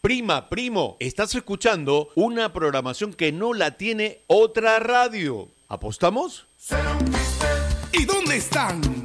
Prima, primo, estás escuchando una programación que no la tiene otra radio. ¿Apostamos? ¿Y dónde están